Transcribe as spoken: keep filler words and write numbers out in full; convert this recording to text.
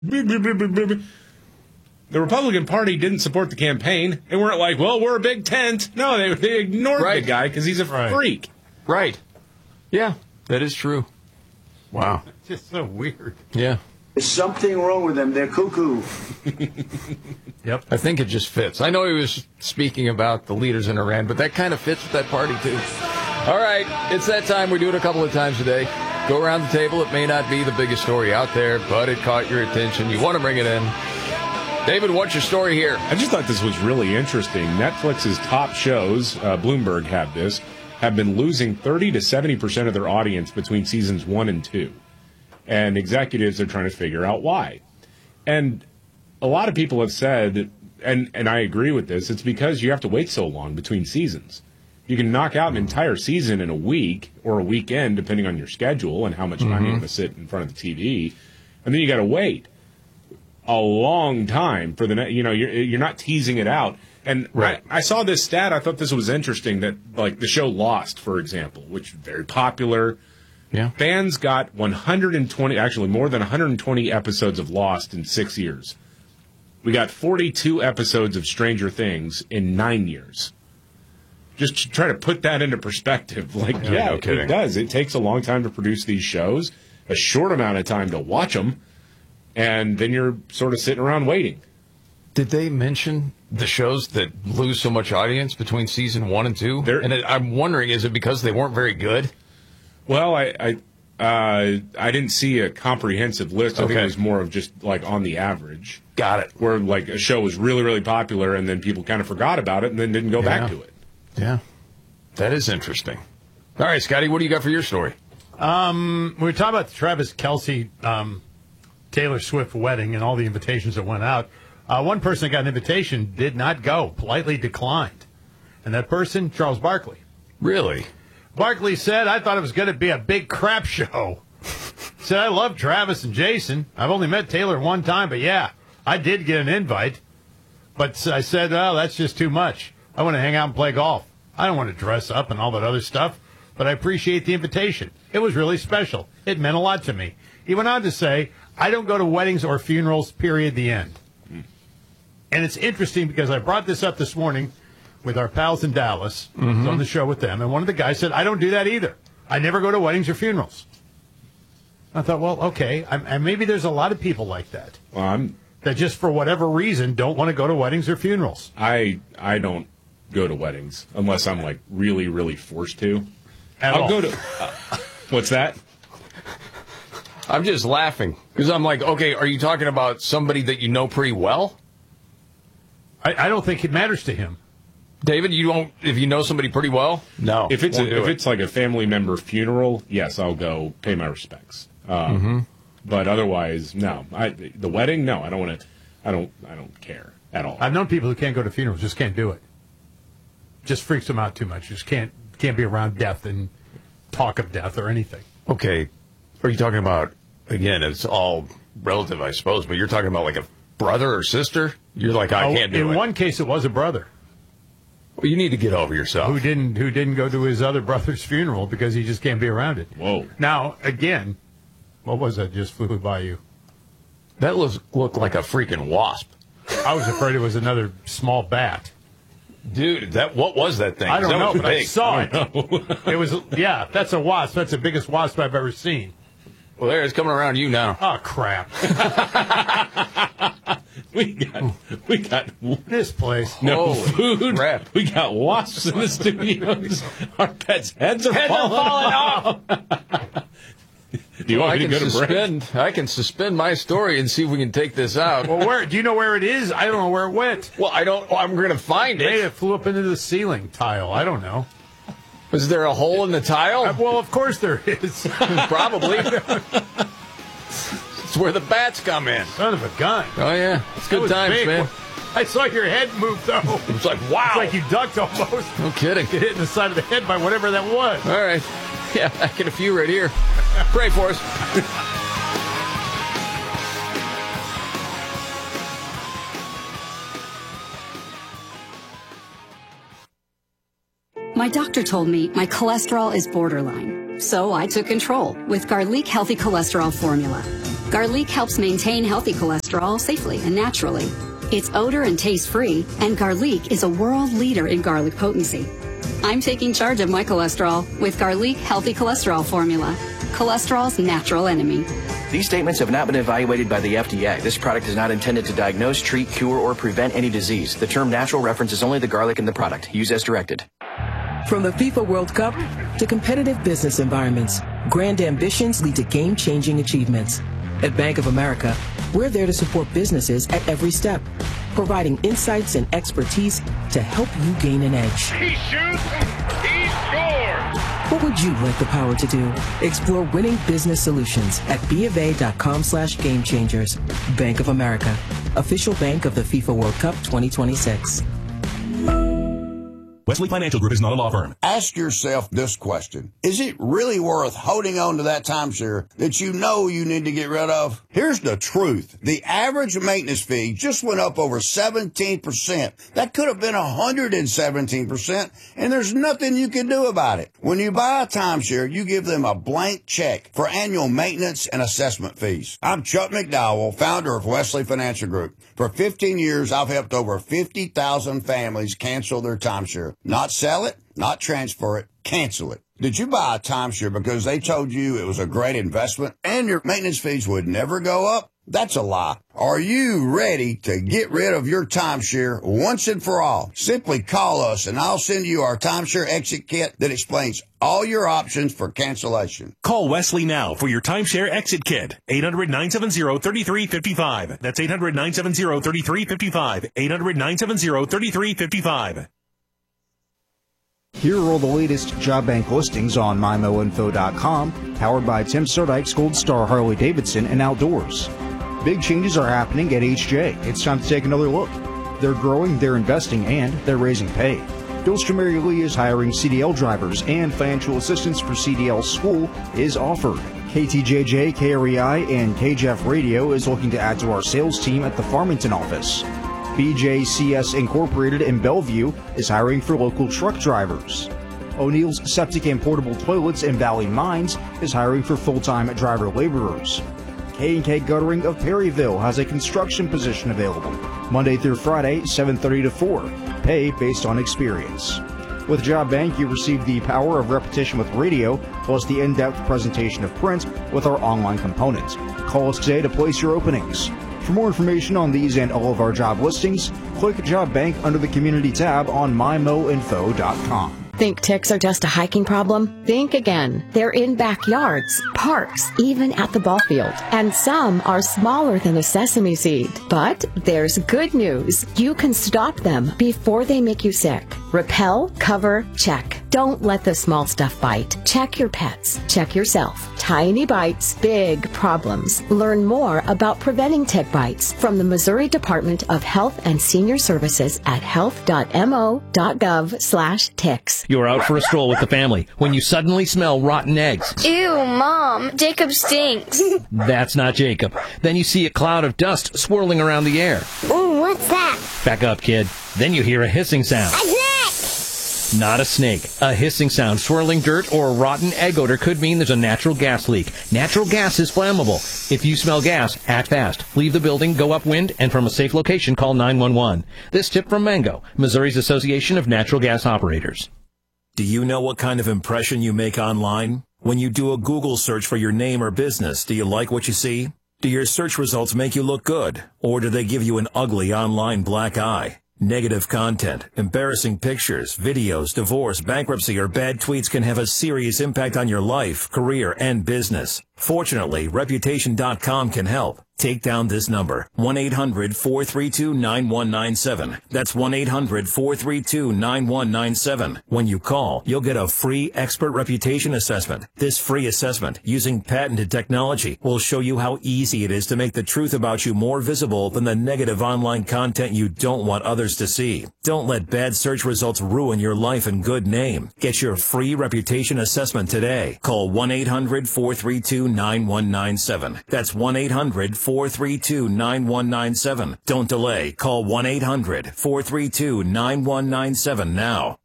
The Republican Party didn't support the campaign. They weren't like, well, we're a big tent. No, they, they ignored right. the guy because he's a right. freak. Right. Yeah, that is true. Wow. It's just so weird. Yeah. There's something wrong with them. They're cuckoo. Yep. I think it just fits. I know he was speaking about the leaders in Iran, but that kind of fits with that party, too. All right. It's that time. We do it a couple of times a day. Go around the table. It may not be the biggest story out there, but it caught your attention. You want to bring it in. David, what's your story here? I just thought this was really interesting. Netflix's top shows, uh, Bloomberg had this, have been losing thirty to seventy percent of their audience between seasons one and two. And executives are trying to figure out why. And a lot of people have said, and, and I agree with this, it's because you have to wait so long between seasons. You can knock out an entire season in a week or a weekend, depending on your schedule and how much time mm-hmm. you're going to sit in front of the T V. And then you got to wait a long time for the, you know, you're, you're not teasing it out. And right. I, I saw this stat. I thought this was interesting that, like, the show Lost, for example, which is very popular. Yeah. Fans got one hundred twenty, actually more than one hundred twenty episodes of Lost in six years. We got forty-two episodes of Stranger Things in nine years. Just to try to put that into perspective. Like, yeah, yeah no it, kidding. it does. It takes a long time to produce these shows, a short amount of time to watch them, and then you're sort of sitting around waiting. Did they mention the shows that lose so much audience between season one and two? They're, and it, I'm wondering, is it because they weren't very good? Well, I I, uh, I didn't see a comprehensive list. I okay. think it was more of just like on the average. Got it. Where like a show was really, really popular and then people kind of forgot about it and then didn't go yeah. back to it. Yeah. That is interesting. All right, Scotty, what do you got for your story? Um, we were talking about the Travis Kelce, um, Taylor Swift wedding and all the invitations that went out. Uh, one person that got an invitation did not go, politely declined. And that person, Charles Barkley. Really? Barkley said, I thought it was going to be a big crap show. Said, I love Travis and Jason. I've only met Taylor one time, but yeah, I did get an invite. But I said, oh, that's just too much. I want to hang out and play golf. I don't want to dress up and all that other stuff, but I appreciate the invitation. It was really special. It meant a lot to me. He went on to say, I don't go to weddings or funerals, period, the end. Mm. And it's interesting because I brought this up this morning with our pals in Dallas. Mm-hmm. I was on the show with them, and one of the guys said, I don't do that either. I never go to weddings or funerals. I thought, well, okay, I'm, and maybe there's a lot of people like that. Well, I'm, that just for whatever reason don't want to go to weddings or funerals. I I don't go to weddings unless I'm like really, really forced to. At I'll all. go to. Uh, what's that? I'm just laughing because I'm like, okay, are you talking about somebody that you know pretty well? I, I don't think it matters to him. David, you don't. If you know somebody pretty well, no. If it's a, if it. it's like a family member funeral, yes, I'll go pay my respects. Um, mm-hmm. But otherwise, no. I, the wedding, no. I don't want to. I don't. I don't care at all. I've known people who can't go to funerals, just can't do it. Just freaks them out too much. Just can't can't be around death and talk of death or anything. Okay, are you talking about again? It's all relative, I suppose. But you're talking about like a brother or sister. You're like, I oh, can't do in it. In one case, it was a brother. Well, you need to get over yourself. Who didn't who didn't go to his other brother's funeral because he just can't be around it. Whoa. Now, again, what was that just flew by you? That was, looked like a freaking wasp. I was afraid it was another small bat. Dude, that what was that thing? I don't that know, was but big. I saw I it. It was, yeah, that's a wasp. That's the biggest wasp I've ever seen. Well, there, it's coming around you now. Oh, crap. we got, we got this place. no Holy food. Crap. We got wasps in the studios. Our pets' heads are Heads falling, are falling off. Do you well, want I me to can go to break? suspend. I can suspend my story and see if we can take this out. Well, where? Do you know where it is? I don't know where it went. Well, I don't. I'm going to find Maybe it. it flew up into the ceiling tile. I don't know. Is there a hole in the tile? Uh, well, of course there is. Probably. It's where the bats come in. Son of a gun. Oh yeah, it's good times, big. man. I saw your head move though. It's like wow. It's like you ducked almost. No kidding. Get hit in the side of the head by whatever that was. All right. Yeah, I get a few right here. Pray for us. My doctor told me my cholesterol is borderline, so I took control with Garlic Healthy Cholesterol Formula. Garlic helps maintain healthy cholesterol safely and naturally. It's odor and taste free, and Garlic is a world leader in garlic potency. I'm taking charge of my cholesterol with Garlic Healthy Cholesterol Formula, cholesterol's natural enemy. These statements have not been evaluated by the F D A. This product is not intended to diagnose, treat, cure, or prevent any disease. The term natural references only the garlic in the product. Use as directed. From the FIFA World Cup to competitive business environments, grand ambitions lead to game-changing achievements. At Bank of America, we're there to support businesses at every step, providing insights and expertise to help you gain an edge. He shoots, he scores! What would you like the power to do? Explore winning business solutions at bofa.com slash game changers. Bank of America, official bank of the FIFA World Cup twenty twenty-six. Wesley Financial Group is not a law firm. Ask yourself this question. Is it really worth holding on to that timeshare that you know you need to get rid of? Here's the truth. The average maintenance fee just went up over seventeen percent. That could have been one hundred seventeen percent, and there's nothing you can do about it. When you buy a timeshare, you give them a blank check for annual maintenance and assessment fees. I'm Chuck McDowell, founder of Wesley Financial Group. For fifteen years, I've helped over fifty thousand families cancel their timeshare. Not sell it, not transfer it, cancel it. Did you buy a timeshare because they told you it was a great investment and your maintenance fees would never go up? That's a lie. Are you ready to get rid of your timeshare once and for all? Simply call us and I'll send you our timeshare exit kit that explains all your options for cancellation. Call Wesley now for your timeshare exit kit. eight hundred, nine seven zero, three three five five. That's eight hundred, nine seven zero, three three five five. eight hundred, nine seven zero, three three five five. Here are all the latest job bank listings on my mo info dot com, powered by Tim Sardykes, Gold Star Harley-Davidson, and Outdoors. Big changes are happening at H J. It's time to take another look. They're growing, they're investing, and they're raising pay. Dilster Mary Lee is hiring C D L drivers, and financial assistance for C D L school is offered. K T J J, K R E I, and K J F Radio is looking to add to our sales team at the Farmington office. B J C S Incorporated in Bellevue is hiring for local truck drivers. O'Neill's Septic and Portable Toilets in Valley Mines is hiring for full-time driver laborers. K and K Guttering of Perryville has a construction position available, Monday through Friday, seven thirty to four. Pay based on experience. With Job Bank, you receive the power of repetition with radio, plus the in-depth presentation of print with our online component. Call us today to place your openings. For more information on these and all of our job listings, click Job Bank under the Community tab on my mo info dot com. Think ticks are just a hiking problem? Think again. They're in backyards, parks, even at the ball field. And some are smaller than a sesame seed. But there's good news. You can stop them before they make you sick. Repel, cover, check. Don't let the small stuff bite. Check your pets. Check yourself. Tiny bites, big problems. Learn more about preventing tick bites from the Missouri Department of Health and Senior Services at health dot m o dot gov slash ticks. You're out for a stroll with the family when you suddenly smell rotten eggs. Ew, Mom, Jacob stinks. That's not Jacob. Then you see a cloud of dust swirling around the air. Ooh, what's that? Back up, kid. Then you hear a hissing sound. A snake! Not a snake. A hissing sound, swirling dirt, or rotten egg odor could mean there's a natural gas leak. Natural gas is flammable. If you smell gas, act fast. Leave the building, go upwind, and from a safe location, call nine one one. This tip from Mango, Missouri's Association of Natural Gas Operators. Do you know what kind of impression you make online? When you do a Google search for your name or business, do you like what you see? Do your search results make you look good? Or do they give you an ugly online black eye? Negative content, embarrassing pictures, videos, divorce, bankruptcy, or bad tweets can have a serious impact on your life, career, and business. Fortunately, Reputation dot com can help. Take down this number, one eight hundred, four three two, nine one nine seven. That's one eight hundred, four three two, nine one nine seven. When you call, you'll get a free expert reputation assessment. This free assessment, using patented technology, will show you how easy it is to make the truth about you more visible than the negative online content you don't want others to see. Don't let bad search results ruin your life and good name. Get your free reputation assessment today. Call one eight hundred, four three two, nine one nine seven. That's one eight hundred, four three two, nine one nine seven. Don't delay. Call one eight hundred, four three two, nine one nine seven now.